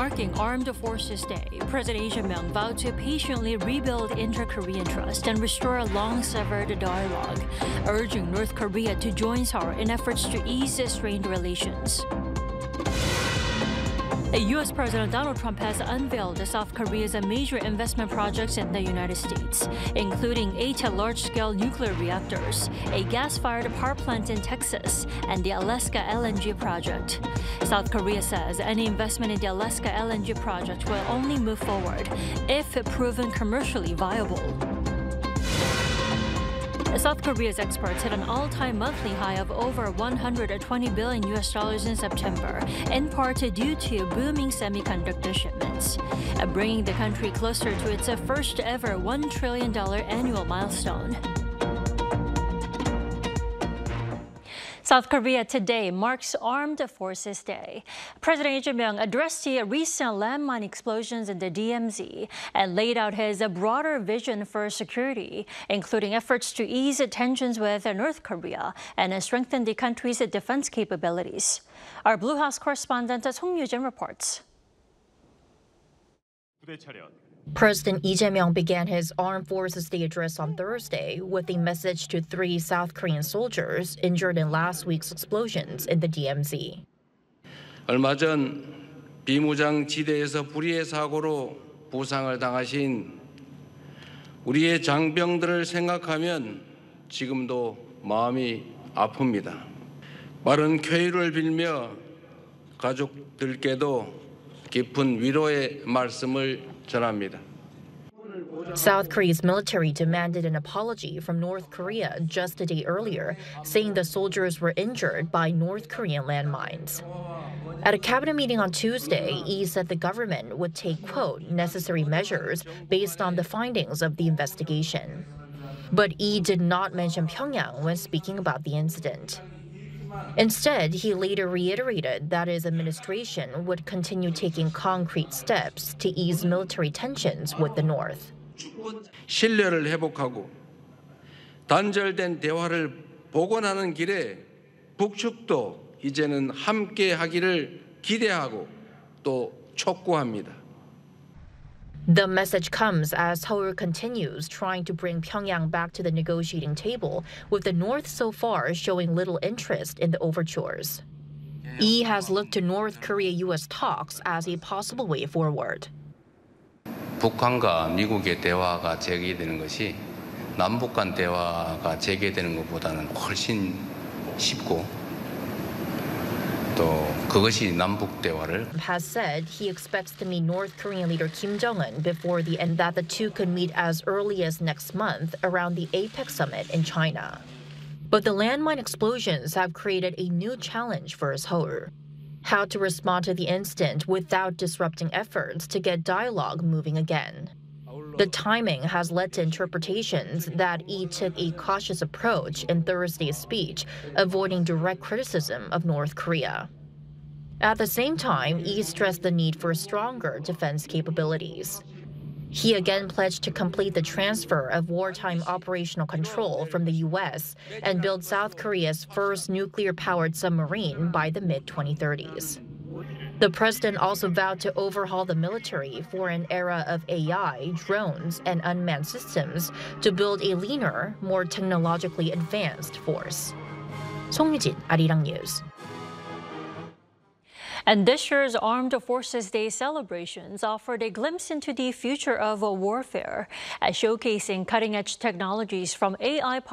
Marking Armed Forces Day, President Lee Jae-myung vowed to patiently rebuild inter-Korean trust and restore a long-severed dialogue, urging North Korea to join Seoul in efforts to ease strained relations. U.S. President Donald Trump has unveiled South Korea's major investment projects in the United States, including 8 large-scale nuclear reactors, a gas-fired power plant in Texas, and the Alaska LNG project. South Korea says any investment in the Alaska LNG project will only move forward if proven commercially viable. South Korea's exports hit an all-time monthly high of over $120 billion in September, in part due to booming semiconductor shipments, bringing the country closer to its first-ever $1 trillion annual milestone. South Korea today marks Armed Forces Day. President Lee Jae-myung addressed the recent landmine explosions in the DMZ and laid out his broader vision for security, including efforts to ease tensions with North Korea and strengthen the country's defense capabilities. Our Blue House correspondent Song Yu-jin reports. President Lee Jae-myung began his Armed Forces Day address on Thursday with a message to 3 South Korean soldiers injured in last week's explosions in the DMZ. 얼마 전 비무장 지대에서 불의의 사고로 부상을 당하신 우리의 장병들을 생각하면 지금도 마음이 아픕니다. 빠른 쾌유를 빌며 가족들께도 깊은 위로의 말씀을 전합니다. South Korea's military demanded an apology from North Korea just a day earlier, saying the soldiers were injured by North Korean landmines. At a cabinet meeting on Tuesday, Lee said the government would take, quote, necessary measures based on the findings of the investigation. But Lee did not mention Pyongyang when speaking about the incident. Instead, he later reiterated that his administration would continue taking concrete steps to ease military tensions with the North. 신뢰를 회복하고 단절된 대화를 복원하는 길에 북측도 이제는 함께 하기를 기대하고 또 촉구합니다. The message comes as Seoul continues trying to bring Pyongyang back to the negotiating table, with the North so far showing little interest in the overtures. Lee has looked to North Korea-U.S. talks as a possible way forward. 북한과 미국의 대화가 재개되는 것이 남북 간 대화가 재개되는 것보다는 훨씬 쉽고 또 그것이 남북 대화를 has said he expects to meet North Korean leader Kim Jong-un before the end, that the two could meet as early as next month around the APEC summit in China. But the landmine explosions have created a new challenge for Seoul: how to respond to the incident without disrupting efforts to get dialogue moving again. The timing has led to interpretations that Lee took a cautious approach in Thursday's speech, avoiding direct criticism of North Korea. At the same time, Lee stressed the need for stronger defense capabilities. He again pledged to complete the transfer of wartime operational control from the U.S. and build South Korea's first nuclear-powered submarine by the mid-2030s. The president also vowed to overhaul the military for an era of AI, drones, and unmanned systems to build a leaner, more technologically advanced force. Song Yu-jin, Arirang News. And this year's Armed Forces Day celebrations offered a glimpse into the future of warfare, showcasing cutting-edge technologies from AI